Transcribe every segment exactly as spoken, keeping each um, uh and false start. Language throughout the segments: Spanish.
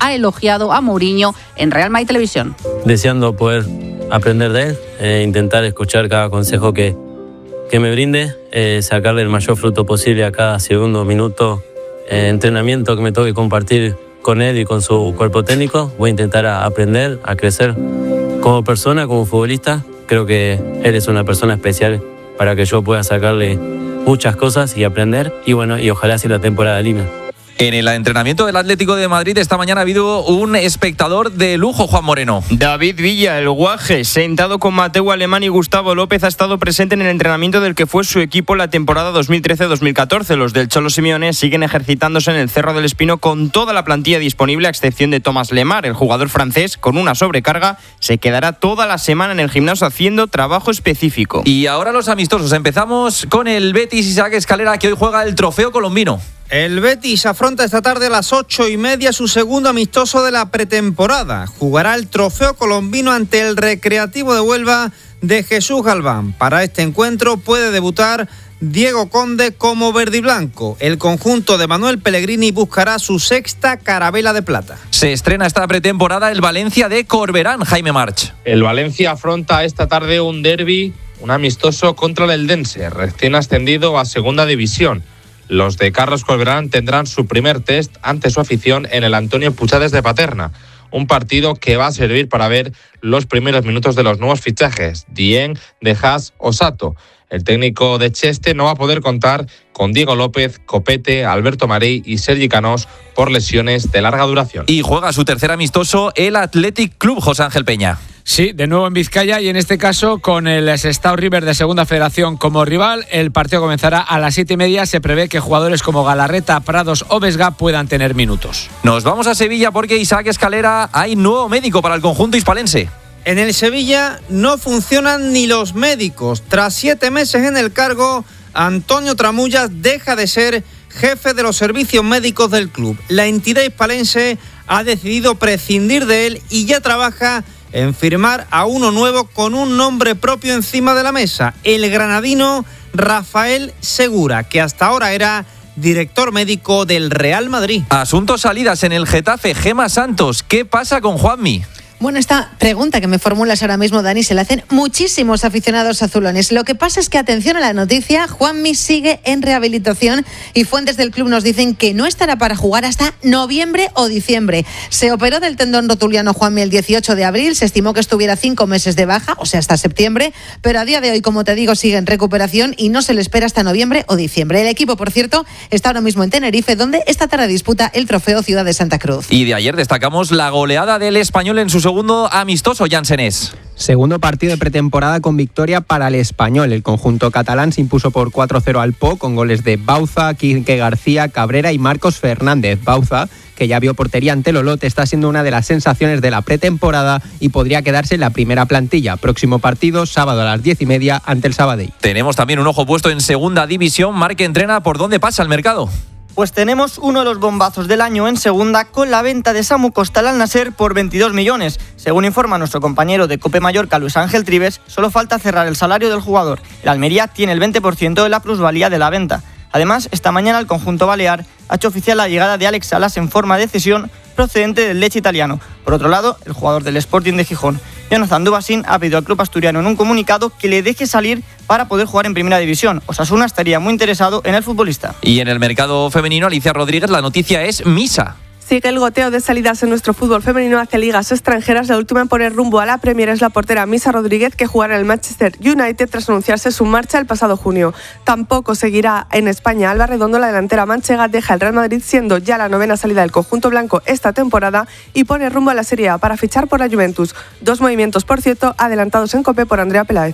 ha elogiado a Mourinho en Real Madrid Televisión. Deseando poder aprender de él, eh, intentar escuchar cada consejo que, que me brinde, eh, sacarle el mayor fruto posible a cada segundo, minuto, eh, entrenamiento que me toque compartir con él y con su cuerpo técnico. Voy a intentar a aprender, a crecer como persona, como futbolista. Creo que él es una persona especial para que yo pueda sacarle muchas cosas y aprender. Y bueno, y ojalá sea la temporada linda. En el entrenamiento del Atlético de Madrid esta mañana ha habido un espectador de lujo, Juan Moreno. David Villa, el guaje, sentado con Mateu Alemán y Gustavo López, ha estado presente en el entrenamiento del que fue su equipo la temporada dos mil trece dos mil catorce. Los del Cholo Simeone siguen ejercitándose en el Cerro del Espino con toda la plantilla disponible, a excepción de Thomas Lemar. El jugador francés, con una sobrecarga, se quedará toda la semana en el gimnasio haciendo trabajo específico. Y ahora los amistosos. Empezamos con el Betis Isaac Escalera, que hoy juega el Trofeo Colombino. El Betis afronta esta tarde a las ocho y media su segundo amistoso de la pretemporada. Jugará el Trofeo Colombino ante el Recreativo de Huelva de Jesús Galván. Para este encuentro puede debutar Diego Conde como verdiblanco. El conjunto de Manuel Pellegrini buscará su sexta carabela de plata. Se estrena esta pretemporada el Valencia de Corberán, Jaime March. El Valencia afronta esta tarde un derbi, un amistoso contra el Eldense, recién ascendido a Segunda División. Los de Carlos Corberán tendrán su primer test ante su afición en el Antonio Puchades de Paterna. Un partido que va a servir para ver los primeros minutos de los nuevos fichajes, Dieng, De Haas o Sato. El técnico de Cheste no va a poder contar con Diego López, Copete, Alberto Marey y Sergi Canós por lesiones de larga duración. Y juega su tercer amistoso el Athletic Club, José Ángel Peña. Sí, de nuevo en Vizcaya y en este caso con el Sestao River de Segunda Federación como rival. El partido comenzará a las siete y media. Se prevé que jugadores como Galarreta, Prados o Vesga puedan tener minutos. Nos vamos a Sevilla porque Isaac Escalera, hay nuevo médico para el conjunto hispalense. En el Sevilla no funcionan ni los médicos. Tras siete meses en el cargo, Antonio Tramullas deja de ser jefe de los servicios médicos del club. La entidad hispalense ha decidido prescindir de él y ya trabaja en firmar a uno nuevo con un nombre propio encima de la mesa, el granadino Rafael Segura, que hasta ahora era director médico del Real Madrid. Asuntos salidas en el Getafe, Gemma Santos. ¿Qué pasa con Juanmi? Bueno, esta pregunta que me formulas ahora mismo, Dani, se la hacen muchísimos aficionados azulones. Lo que pasa es que, atención a la noticia, Juanmi sigue en rehabilitación y fuentes del club nos dicen que no estará para jugar hasta noviembre o diciembre. Se operó del tendón rotuliano Juanmi el dieciocho de abril, se estimó que estuviera cinco meses de baja, o sea, hasta septiembre, pero a día de hoy, como te digo, sigue en recuperación y no se le espera hasta noviembre o diciembre. El equipo, por cierto, está ahora mismo en Tenerife, donde esta tarde disputa el trofeo Ciudad de Santa Cruz. Y de ayer destacamos la goleada del Español en su segundo amistoso, Jansenés. Segundo partido de pretemporada con victoria para el Español. El conjunto catalán se impuso por cuatro cero al Po con goles de Bauza, Quique García, Cabrera y Marcos Fernández. Bauza, que ya vio portería ante Lolote, está siendo una de las sensaciones de la pretemporada y podría quedarse en la primera plantilla. Próximo partido, sábado a las diez y media ante el Sabadell. Tenemos también un ojo puesto en Segunda División. Marc entrena por dónde pasa el mercado. Pues tenemos uno de los bombazos del año en segunda con la venta de Samu Costal al Nasser por veintidós millones. Según informa nuestro compañero de COPE Mallorca, Luis Ángel Trives, solo falta cerrar el salario del jugador. El Almería tiene el veinte por ciento de la plusvalía de la venta. Además, esta mañana el conjunto balear ha hecho oficial la llegada de Alex Salas en forma de cesión procedente del Lecce italiano. Por otro lado, el jugador del Sporting de Gijón, Jonathan Dubasín, ha pedido al club asturiano en un comunicado que le deje salir para poder jugar en primera división. Osasuna estaría muy interesado en el futbolista. Y en el mercado femenino, Alicia Rodríguez, la noticia es Misa. Sigue el goteo de salidas en nuestro fútbol femenino hacia ligas extranjeras. La última en poner rumbo a la Premier es la portera Misa Rodríguez, que jugará en el Manchester United tras anunciarse su marcha el pasado junio. Tampoco seguirá en España Alba Redondo. La delantera manchega deja el Real Madrid, siendo ya la novena salida del conjunto blanco esta temporada, y pone rumbo a la Serie A para fichar por la Juventus. Dos movimientos, por cierto, adelantados en COPE por Andrea Peláez.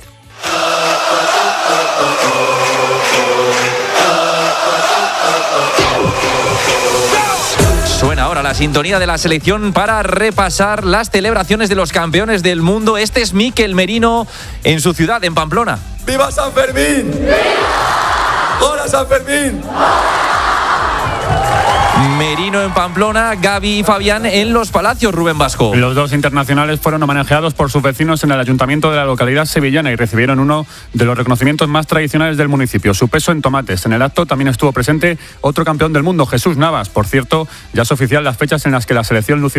Suena ahora la sintonía de la selección para repasar las celebraciones de los campeones del mundo. Este es Mikel Merino en su ciudad, en Pamplona. ¡Viva San Fermín! ¡Viva! ¡Hola San Fermín! Merino en Pamplona, Gaby y Fabián en Los Palacios, Rubén Vasco. Los dos internacionales fueron homenajeados por sus vecinos en el ayuntamiento de la localidad sevillana y recibieron uno de los reconocimientos más tradicionales del municipio, su peso en tomates. En el acto también estuvo presente otro campeón del mundo, Jesús Navas. Por cierto, ya es oficial las fechas en las que la selección lució